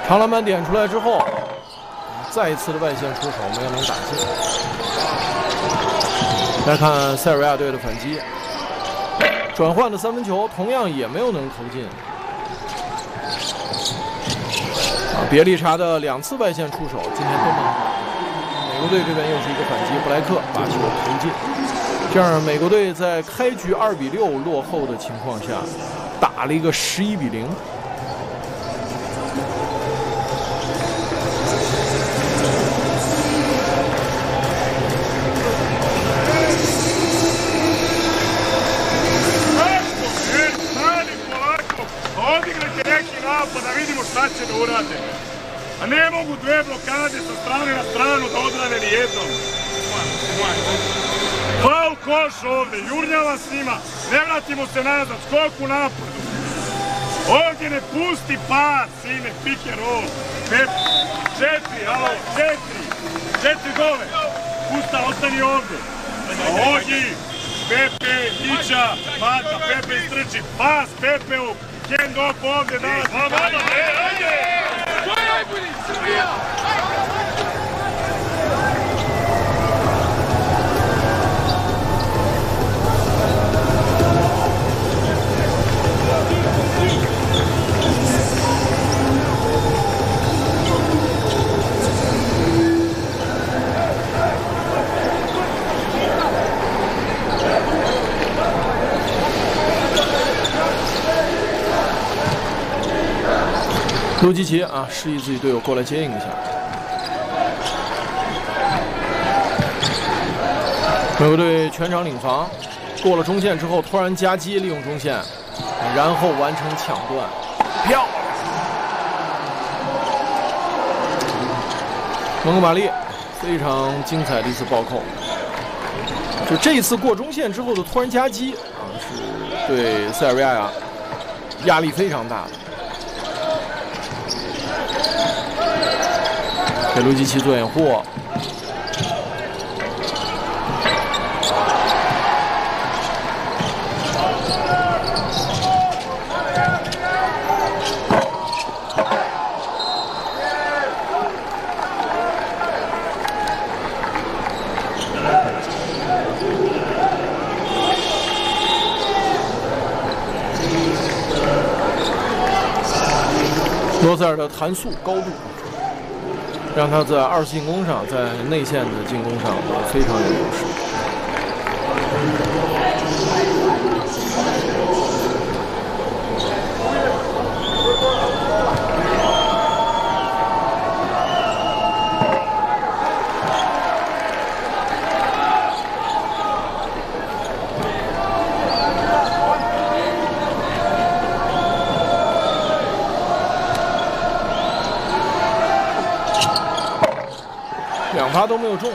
长篮板点出来之后，再一次的外线出手没有能打进。来看塞尔维亚队的反击，转换的三分球同样也没有能投进。别利查的2次外线出手今天都没有。美国队这边又是一个反击，布莱克把球投进。这样，美国队在开局2比6落后的情况下，打了一个11比0。 Da vidimo šta će da urade. A ne mogu dve blokade sa strane na stranu da odrade ni jednom. Faul koš ovde, jurnjava s njima, ne vratimo se nazad, skok u napadu. Ovdje ne pusti pas, sine, pick and roll. 4, alo, 4 dole. Pusta, ostani ovde. Ogi, Pepe, Ića, Mata, Pepe istrči, pas Pepeu. Hand off ovdje, da, ajde! To je najbolji, Srbija! 卢基奇啊，示意自己队友过来接应一下。美国队全场领防，过了中线之后突然夹击，利用中线，然后完成抢断，漂亮！蒙哥马利非常精彩的一次暴扣。就这一次过中线之后的突然夹击啊，是对塞尔维亚压力非常大的。给卢基奇做掩护，罗塞尔的弹速高度，让他在2次进攻上，在内线的进攻上都非常有优势。2发都没有中，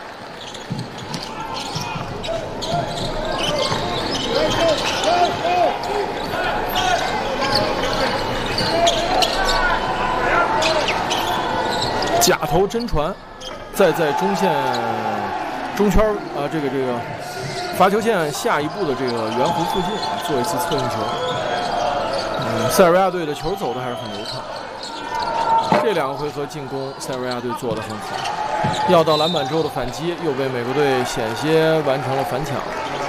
假投真传，再在中线中圈这个罚球线下一步的这个圆弧附近做一次策应球。塞尔维亚队的球走的还是很流畅。这2个回合进攻，塞尔维亚队做得很好。要到篮板之后的反击，又被美国队险些完成了反抢。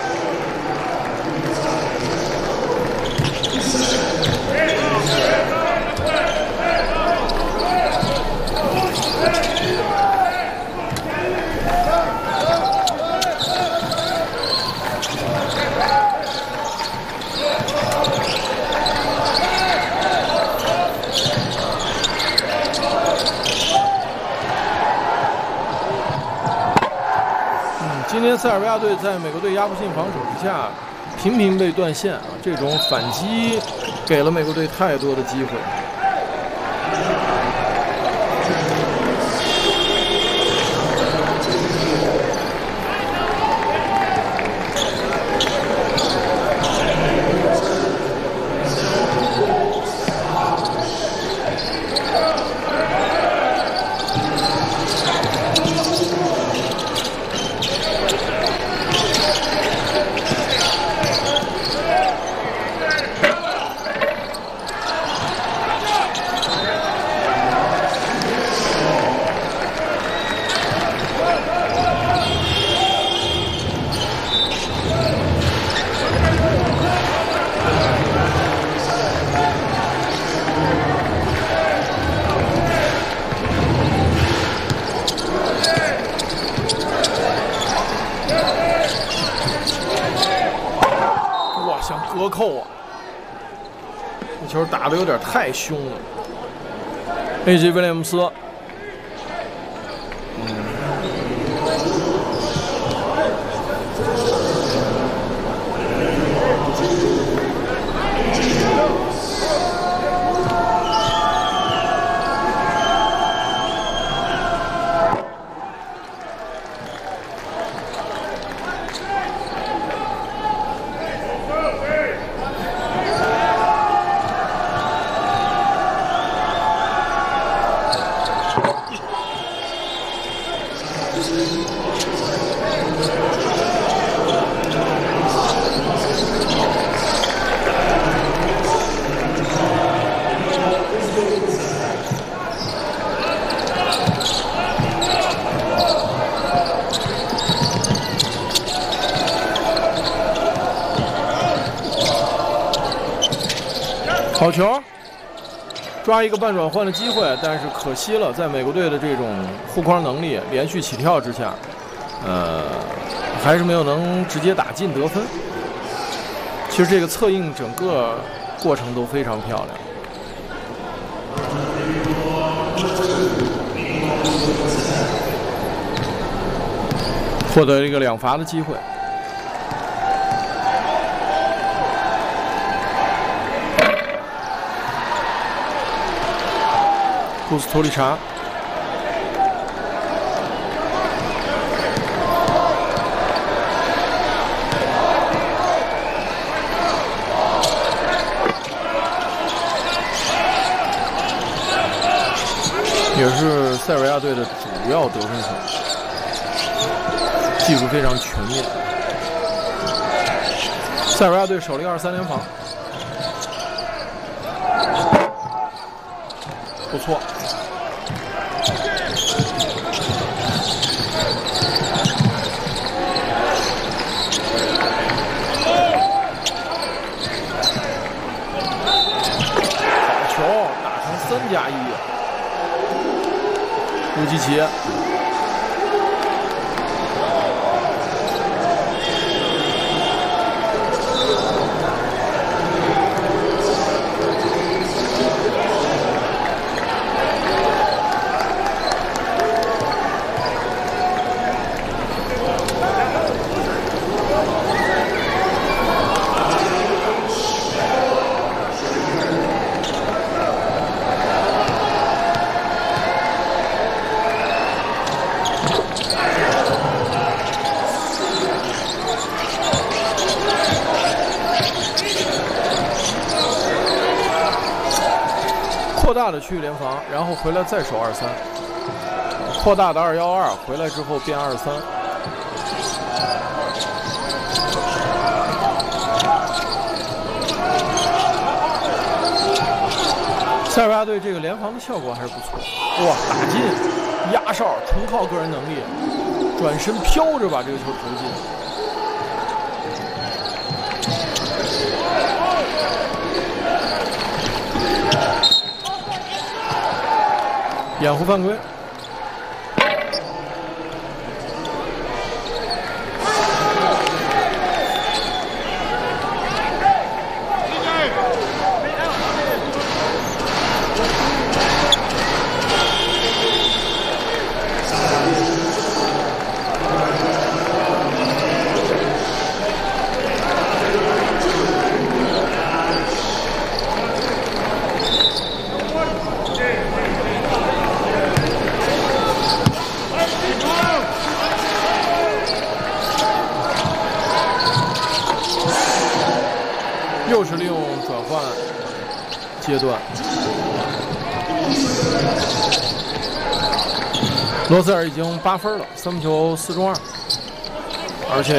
今天塞尔维亚队在美国队压迫性防守之下，频频被断线啊！这种反击给了美国队太多的机会。 这球打得有点太凶了。A.J. 威廉姆斯，好球，抓一个半转换的机会，但是可惜了，在美国队的这种护框能力、连续起跳之下，还是没有能直接打进得分。其实这个策应整个过程都非常漂亮。获得一个2罚的机会。库斯托利查，也是塞尔维亚队的主要得分手，技术非常全面。塞尔维亚队守了一个2-3连防，不错。3+1，乌基奇，扩大的区域联防，然后回来再守2-3，扩大的2-1-2，回来之后变2-3。塞尔维亚队这个联防的效果还是不错，哇，打进，压哨，纯靠个人能力，转身飘着把这个球投进。掩护犯规。又是利用转换阶段，罗塞尔已经8分了，3分球4中2，而且